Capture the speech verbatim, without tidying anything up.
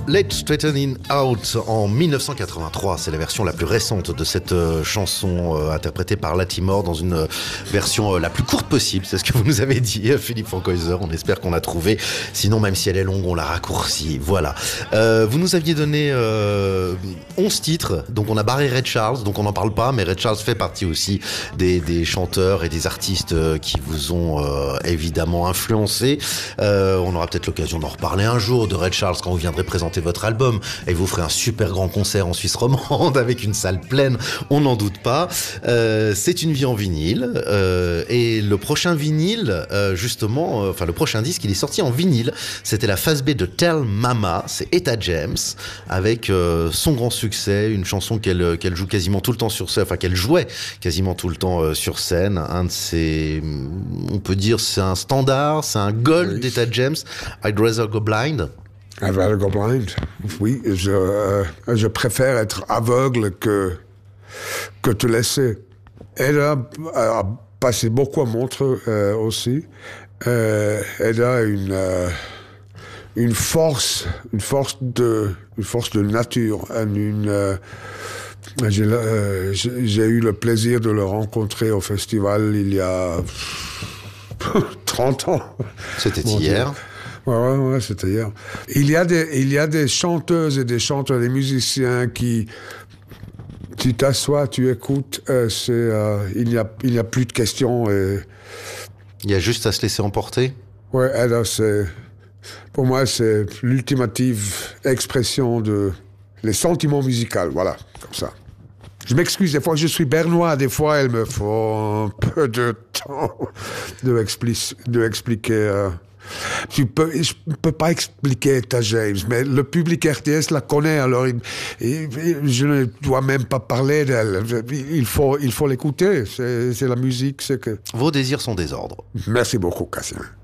Let's Straighten Out en mille neuf cent quatre-vingt-trois, c'est la version la plus récente de cette euh, chanson euh, interprétée par Latimore dans une euh, version euh, la plus courte possible, c'est ce que vous nous avez dit, Philippe Frankhäuser. On espère qu'on l'a trouvé, sinon même si elle est longue, on l'a raccourcie. Voilà. Euh, vous nous aviez donné euh, onze titres, donc on a barré Ray Charles, donc on n'en parle pas, mais Ray Charles fait partie aussi des, des chanteurs et des artistes euh, qui vous ont euh, évidemment influencé. Euh, on aura peut-être l'occasion d'en reparler un jour de Ray Charles quand vous viendrez présenter votre album et vous ferez un super grand concert en Suisse romande avec une salle pleine, on n'en doute pas. Euh, c'est une vie en vinyle euh, et le prochain vinyle, euh, justement, euh, enfin le prochain disque, il est sorti en vinyle. C'était la phase B de Tell Mama, c'est Etta James avec euh, son grand succès, une chanson qu'elle qu'elle joue quasiment tout le temps sur scène, enfin qu'elle jouait quasiment tout le temps euh, sur scène. Un de ses, on peut dire, c'est un standard, c'est un gold oui. d'Etta James. I'd rather go blind. I'd rather go blind. Oui, je, euh, je préfère être aveugle que, que te laisser. Elle a, a passé beaucoup à Montreux euh, aussi. Euh, elle a une, euh, une force, une force de, une force de nature. Une, euh, j'ai, euh, j'ai eu le plaisir de le rencontrer au festival il y a trente ans. C'était bon, hier. Ouais, ouais, ouais, c'était hier. Il y a des, il y a des chanteuses et des chanteurs, des musiciens qui, tu t'assois, tu écoutes, euh, c'est, euh, il n'y a, il n'y a plus de questions. Et... Il y a juste à se laisser emporter. Ouais, alors c'est, pour moi, c'est l'ultimative expression de les sentiments musicaux, voilà, comme ça. Je m'excuse, des fois je suis bernois, des fois il me faut un peu de temps de, expli- de expliquer. Euh, Tu peux, je ne peux pas expliquer Etta James, mais le public R T S la connaît, alors il, il, je ne dois même pas parler d'elle. Il faut, il faut l'écouter, c'est, c'est la musique. C'est que... Vos désirs sont des ordres. Merci beaucoup, Cassien.